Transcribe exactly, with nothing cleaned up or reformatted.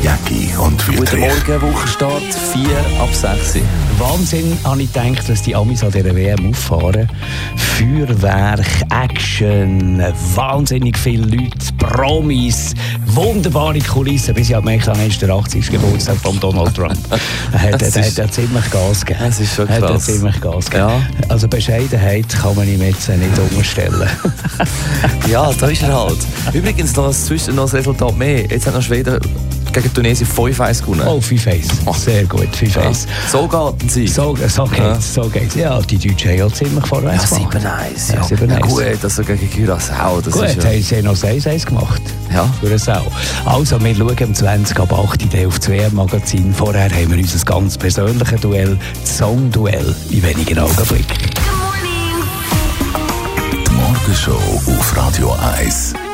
Jäcki und Wüthrich. Guten Morgen, Wochenstart vier ab sechs. Wahnsinn, habe ich gedacht, dass die Amis an dieser W M auffahren. Feuerwerk, Action, wahnsinnig viele Leute, Promis, wunderbare Kulissen, bis ich habe gemerkt, dann ist der achtzigste Geburtstag von Donald Trump. Er hat, er, hat, er hat ziemlich Gas gegeben. Es ist schon krass. Er hat ziemlich Gas gegeben. Ja. Also Bescheidenheit kann man ihm jetzt nicht unterstellen. Ja, da ist er halt. Übrigens noch zwischen noch das Resultat mehr. Jetzt hat noch Schweden gegen Tunesien fünf eins gewonnen. Oh, fünf eins. Sehr gut, fünf eins. Ja. So geht es. So, so geht's, ja. so geht's. Ja, die Deutschen haben ja ziemlich vorwärts gemacht. Ja, sieben eins. Ja, sieben eins. Ja, gut, also gegen Curaçao. Gut, jetzt ja. haben sie noch eins eins gemacht. Ja. Curaçao. Also, wir schauen um zwanzig ab acht auf das W M-Magazin. Vorher haben wir unser ganz persönliches Duell, das Song-Duell, in wenigen Augenblicken. Die Morgenshow auf Radio eins.